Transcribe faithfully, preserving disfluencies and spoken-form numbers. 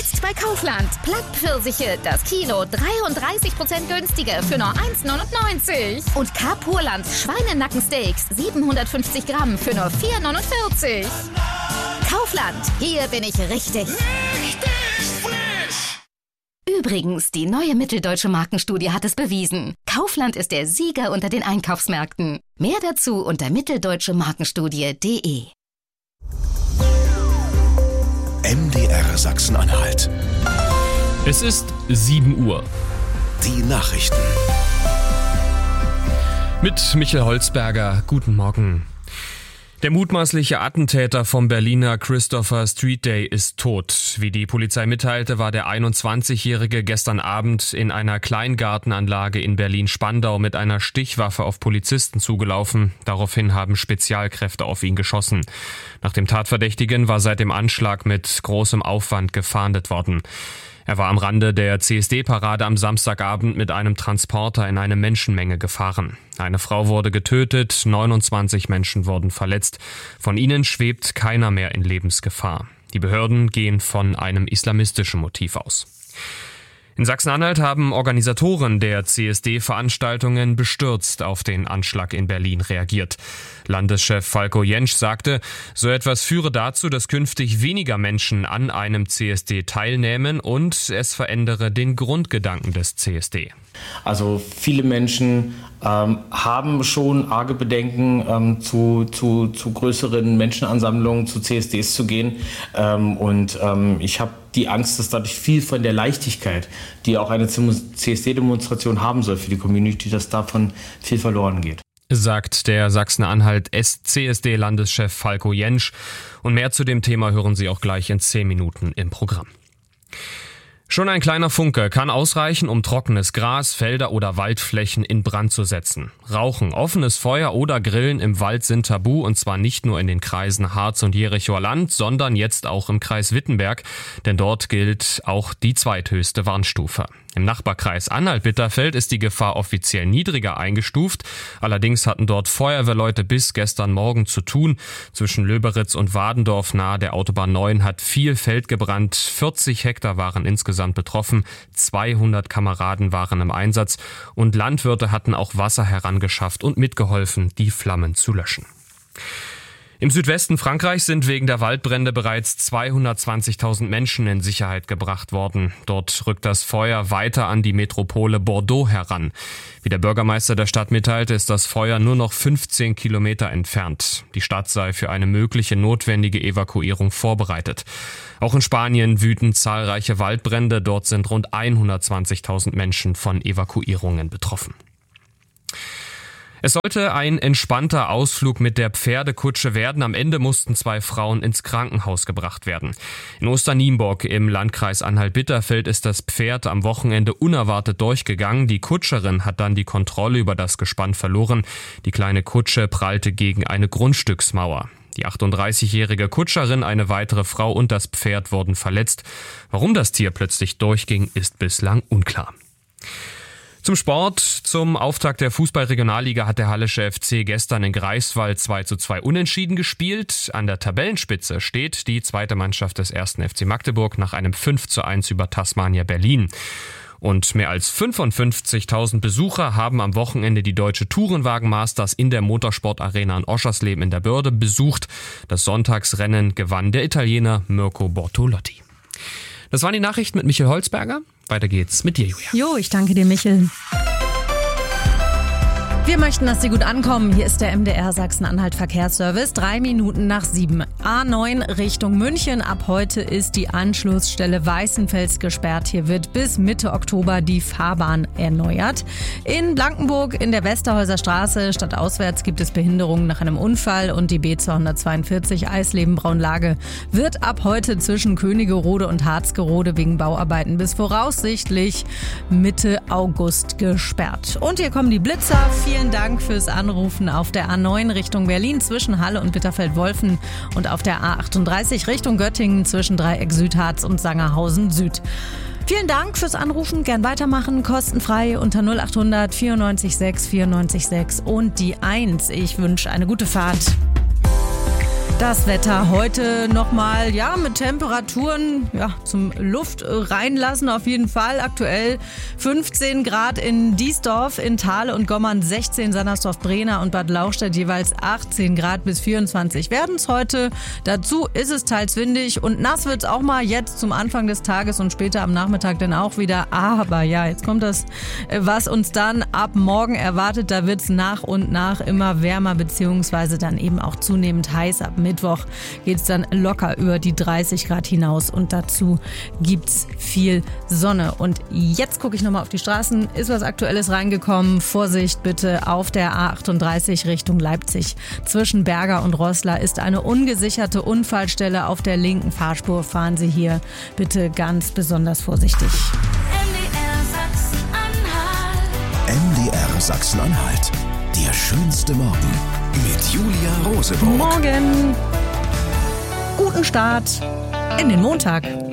Jetzt bei Kaufland. Plattpfirsiche, das Kilo dreiunddreißig Prozent günstiger für nur eins neunundneunzig. Und Carpurland Schweinenackensteaks siebenhundertfünfzig Gramm für nur vier neunundvierzig. Kaufland, hier bin ich richtig. Richtig frisch! Übrigens, die neue Mitteldeutsche Markenstudie hat es bewiesen. Kaufland ist der Sieger unter den Einkaufsmärkten. Mehr dazu unter mitteldeutsche markenstudie punkt de. M D R Sachsen-Anhalt. Es ist sieben Uhr. Die Nachrichten. Mit Michael Holzberger. Guten Morgen. Der mutmaßliche Attentäter vom Berliner Christopher Street Day ist tot. Wie die Polizei mitteilte, war der einundzwanzigjährige gestern Abend in einer Kleingartenanlage in Berlin-Spandau mit einer Stichwaffe auf Polizisten zugelaufen. Daraufhin haben Spezialkräfte auf ihn geschossen. Nach dem Tatverdächtigen war seit dem Anschlag mit großem Aufwand gefahndet worden. Er war am Rande der C S D-Parade am Samstagabend mit einem Transporter in eine Menschenmenge gefahren. Eine Frau wurde getötet, neunundzwanzig Menschen wurden verletzt. Von ihnen schwebt keiner mehr in Lebensgefahr. Die Behörden gehen von einem islamistischen Motiv aus. In Sachsen-Anhalt haben Organisatoren der C S D-Veranstaltungen bestürzt auf den Anschlag in Berlin reagiert. Landeschef Falko Jentsch sagte, so etwas führe dazu, dass künftig weniger Menschen an einem C S D teilnehmen und es verändere den Grundgedanken des C S D. Also viele Menschen ähm, haben schon arge Bedenken, ähm, zu, zu, zu größeren Menschenansammlungen, zu C S Ds zu gehen. Ähm, und ähm, ich habe die Angst, dass dadurch viel von der Leichtigkeit, die auch eine C S D-Demonstration haben soll für die Community, dass davon viel verloren geht. Sagt der Sachsen-Anhalt-C S D-Landeschef Falko Jentsch. Und mehr zu dem Thema hören Sie auch gleich in zehn Minuten im Programm. Schon ein kleiner Funke kann ausreichen, um trockenes Gras, Felder oder Waldflächen in Brand zu setzen. Rauchen, offenes Feuer oder Grillen im Wald sind tabu, und zwar nicht nur in den Kreisen Harz und Jerichower Land, sondern jetzt auch im Kreis Wittenberg, denn dort gilt auch die zweithöchste Warnstufe. Im Nachbarkreis Anhalt-Bitterfeld ist die Gefahr offiziell niedriger eingestuft. Allerdings hatten dort Feuerwehrleute bis gestern Morgen zu tun. Zwischen Löberitz und Wadendorf nahe der Autobahn neun hat viel Feld gebrannt. vierzig Hektar waren insgesamt betroffen. zweihundert Kameraden waren im Einsatz. Und Landwirte hatten auch Wasser herangeschafft und mitgeholfen, die Flammen zu löschen. Im Südwesten Frankreichs sind wegen der Waldbrände bereits zweihundertzwanzigtausend Menschen in Sicherheit gebracht worden. Dort rückt das Feuer weiter an die Metropole Bordeaux heran. Wie der Bürgermeister der Stadt mitteilte, ist das Feuer nur noch fünfzehn Kilometer entfernt. Die Stadt sei für eine mögliche notwendige Evakuierung vorbereitet. Auch in Spanien wüten zahlreiche Waldbrände. Dort sind rund hundertzwanzigtausend Menschen von Evakuierungen betroffen. Es sollte ein entspannter Ausflug mit der Pferdekutsche werden. Am Ende mussten zwei Frauen ins Krankenhaus gebracht werden. In Osternienburg im Landkreis Anhalt-Bitterfeld ist das Pferd am Wochenende unerwartet durchgegangen. Die Kutscherin hat dann die Kontrolle über das Gespann verloren. Die kleine Kutsche prallte gegen eine Grundstücksmauer. Die achtunddreißigjährige Kutscherin, eine weitere Frau und das Pferd wurden verletzt. Warum das Tier plötzlich durchging, ist bislang unklar. Zum Sport. Zum Auftakt der Fußball-Regionalliga hat der Hallische F C gestern in Greifswald zwei zu zwei unentschieden gespielt. An der Tabellenspitze steht die zweite Mannschaft des ersten F C Magdeburg nach einem fünf zu eins über Tasmania Berlin. Und mehr als fünfundfünfzigtausend Besucher haben am Wochenende die Deutsche Tourenwagen-Masters in der Motorsportarena in Oschersleben in der Börde besucht. Das Sonntagsrennen gewann der Italiener Mirko Bortolotti. Das waren die Nachrichten mit Michael Holzberger. Weiter geht's mit dir, Julia. Jo, ich danke dir, Michael. Wir möchten, dass Sie gut ankommen. Hier ist der M D R Sachsen-Anhalt Verkehrsservice. Drei Minuten nach sieben. A neun Richtung München. Ab heute ist die Anschlussstelle Weißenfels gesperrt. Hier wird bis Mitte Oktober die Fahrbahn erneuert. In Blankenburg in der Westerhäuser Straße stadtauswärts gibt es Behinderungen nach einem Unfall und die B zweihundertzweiundvierzig Eisleben-Braunlage wird ab heute zwischen Königerode und Harzgerode wegen Bauarbeiten bis voraussichtlich Mitte August gesperrt. Und hier kommen die Blitzer. Vielen Dank fürs Anrufen auf der A neun Richtung Berlin zwischen Halle und Bitterfeld-Wolfen und auf der A achtunddreißig Richtung Göttingen zwischen Dreieck Südharz und Sangerhausen Süd. Vielen Dank fürs Anrufen, gern weitermachen, kostenfrei unter null achthundert vierundneunzig sechs vierundneunzig sechs und die eins. Ich wünsche eine gute Fahrt. Das Wetter heute nochmal, ja, mit Temperaturen, ja, zum Luft reinlassen auf jeden Fall. Aktuell fünfzehn Grad in Diesdorf, in Thale und Gommern sechzehn, Sandersdorf-Brehna und Bad Lauchstädt jeweils achtzehn Grad bis vierundzwanzig werden es heute. Dazu ist es teils windig und nass wird es auch mal jetzt zum Anfang des Tages und später am Nachmittag dann auch wieder. Aber ja, jetzt kommt das, was uns dann ab morgen erwartet. Da wird es nach und nach immer wärmer beziehungsweise dann eben auch zunehmend heiß. Ab Mittwoch geht es dann locker über die dreißig Grad hinaus und dazu gibt's viel Sonne. Und jetzt gucke ich nochmal auf die Straßen. Ist was Aktuelles reingekommen? Vorsicht bitte auf der A achtunddreißig Richtung Leipzig. Zwischen Berger und Roßla ist eine ungesicherte Unfallstelle auf der linken Fahrspur. Fahren Sie hier bitte ganz besonders vorsichtig. M D R Sachsen-Anhalt. Der schönste Morgen mit Julia Roseburg. Morgen. Guten Start in den Montag.